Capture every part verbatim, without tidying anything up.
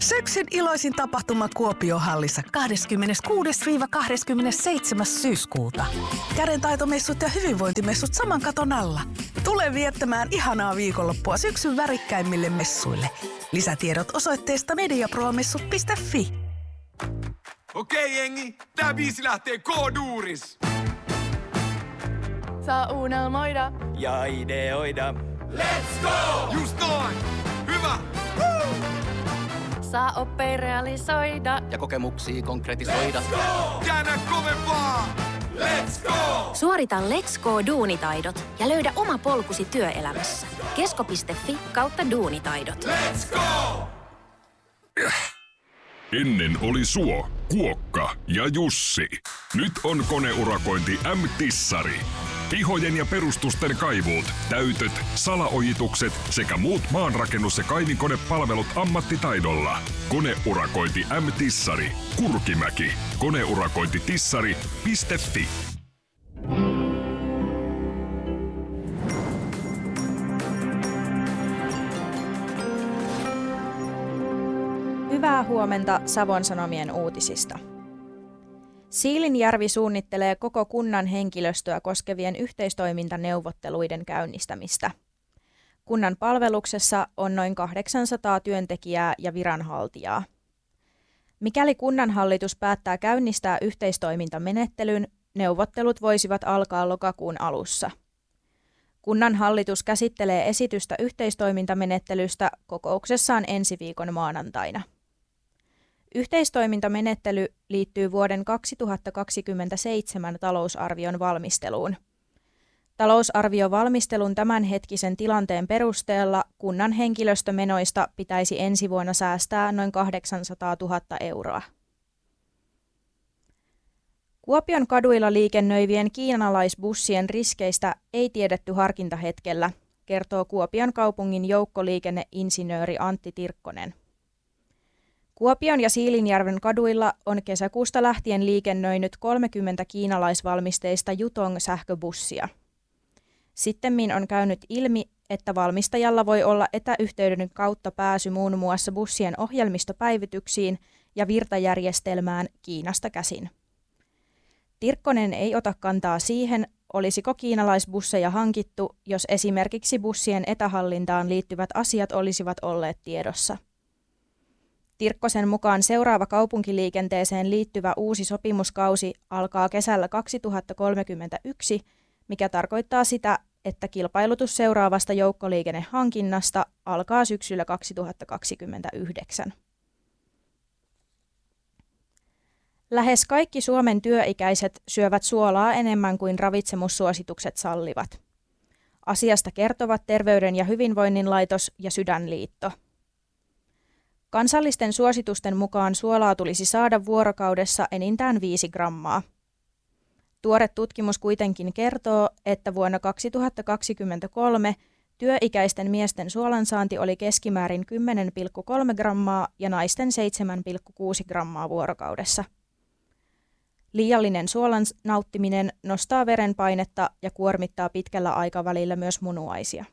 Syksyn iloisin tapahtuma Kuopio-hallissa kahdeskymmeneskuudes kahdeskymmenesseitsemäs syyskuuta. Kädentaitomessut ja hyvinvointimessut saman katon alla. Tule viettämään ihanaa viikonloppua syksyn värikkäimmille messuille. Lisätiedot osoitteesta mediapromessut piste fi. Okei jengi, tää biisi lähtee K-duuris. Saa unelmoida ja ideoida. Let's go! Just noin! Hyvä! Woo! Saa oppia realisoida ja kokemuksia konkretisoida. Let's go! Käännä kovempaa! Let's go! Suorita Let's Go-duunitaidot ja löydä oma polkusi työelämässä. kesko piste fi kautta duunitaidot. Let's go! Ennen oli Suo, Kuokka ja Jussi. Nyt on koneurakointi M-Tissari. Pihojen ja perustusten kaivuut, täytöt, salaojitukset sekä muut maanrakennus- ja kaivinkonepalvelut ammattitaidolla. Koneurakointi M-Tissari. Kurkimäki. Koneurakointitissari piste fi. Hyvää huomenta Savon Sanomien uutisista. Siilinjärvi suunnittelee koko kunnan henkilöstöä koskevien yhteistoimintaneuvotteluiden käynnistämistä. Kunnan palveluksessa on noin kahdeksansataa työntekijää ja viranhaltijaa. Mikäli kunnanhallitus päättää käynnistää yhteistoimintamenettelyn, neuvottelut voisivat alkaa lokakuun alussa. Kunnanhallitus käsittelee esitystä yhteistoimintamenettelystä kokouksessaan ensi viikon maanantaina. Yhteistoimintamenettely liittyy vuoden kaksituhattakaksikymmentäseitsemän talousarvion valmisteluun. Talousarviovalmistelun tämänhetkisen tilanteen perusteella kunnan henkilöstömenoista pitäisi ensi vuonna säästää noin kahdeksansataatuhatta euroa. Kuopion kaduilla liikennöivien kiinalaisbussien riskeistä ei tiedetty harkintahetkellä, kertoo Kuopion kaupungin joukkoliikenneinsinööri Antti Tirkkonen. Kuopion ja Siilinjärven kaduilla on kesäkuusta lähtien liikennöinyt kolmekymmentä kiinalaisvalmisteista Yutong-sähköbussia. Sittemmin on käynyt ilmi, että valmistajalla voi olla etäyhteyden kautta pääsy muun muassa bussien ohjelmistopäivityksiin ja virtajärjestelmään Kiinasta käsin. Tirkkonen ei ota kantaa siihen, olisiko kiinalaisbusseja hankittu, jos esimerkiksi bussien etähallintaan liittyvät asiat olisivat olleet tiedossa. Tirkkosen mukaan seuraava kaupunkiliikenteeseen liittyvä uusi sopimuskausi alkaa kesällä kaksituhattakolmekymmentäyksi, mikä tarkoittaa sitä, että kilpailutus seuraavasta joukkoliikennehankinnasta alkaa syksyllä kaksituhattakaksikymmentäyhdeksän. Lähes kaikki Suomen työikäiset syövät suolaa enemmän kuin ravitsemussuositukset sallivat. Asiasta kertovat Terveyden ja hyvinvoinnin laitos ja Sydänliitto. Kansallisten suositusten mukaan suolaa tulisi saada vuorokaudessa enintään viisi grammaa. Tuore tutkimus kuitenkin kertoo, että vuonna kaksituhattakaksikymmentäkolme työikäisten miesten suolansaanti oli keskimäärin kymmenen pilkku kolme grammaa ja naisten seitsemän pilkku kuusi grammaa vuorokaudessa. Liiallinen suolan nauttiminen nostaa verenpainetta ja kuormittaa pitkällä aikavälillä myös munuaisia.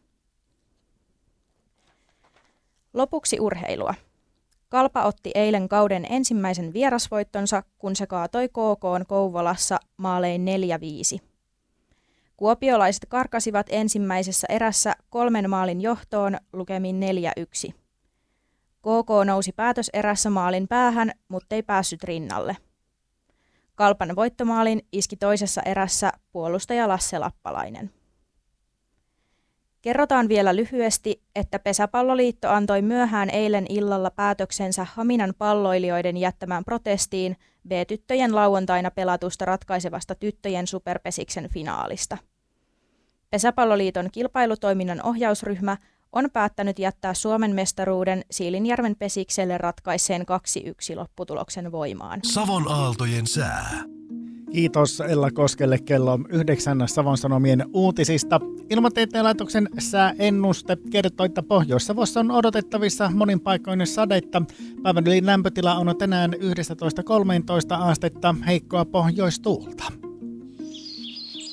Lopuksi urheilua. Kalpa otti eilen kauden ensimmäisen vierasvoittonsa, kun se kaatoi K K:n Kouvolassa maalein neljä viisi. Kuopiolaiset karkasivat ensimmäisessä erässä kolmen maalin johtoon lukemin neljä yksi. K K nousi päätöserässä maalin päähän, muttei päässyt rinnalle. Kalpan voittomaalin iski toisessa erässä puolustaja Lasse Lappalainen. Kerrotaan vielä lyhyesti, että Pesäpalloliitto antoi myöhään eilen illalla päätöksensä Haminan palloilijoiden jättämään protestiin B-tyttöjen lauantaina pelatusta ratkaisevasta tyttöjen superpesiksen finaalista. Pesäpalloliiton kilpailutoiminnan ohjausryhmä on päättänyt jättää Suomen mestaruuden Siilinjärven pesikselle ratkaiseen kaksi yksi lopputuloksen voimaan. Savon aaltojen sää. Kiitos Ella Koskelle kello yhdeksän Savon Sanomien uutisista. Ilmatieteen laitoksen sääennuste kertoo, että Pohjois-Savossa on odotettavissa monin paikoin sadetta. Päivän yli lämpötila on tänään yksitoista kolmetoista astetta, heikkoa pohjoistuulta.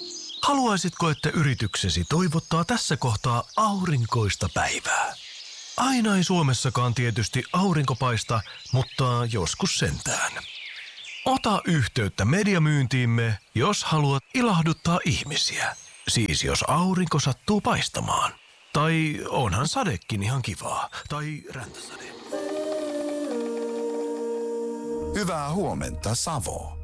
Haluaisitko, että yrityksesi toivottaa tässä kohtaa aurinkoista päivää? Aina ei Suomessakaan tietysti aurinko paista, mutta joskus sentään. Ota yhteyttä mediamyyntiimme, jos haluat ilahduttaa ihmisiä. Siis jos aurinko sattuu paistamaan. Tai onhan sadekin ihan kivaa. Tai räntäsade. Hyvää huomenta, Savo.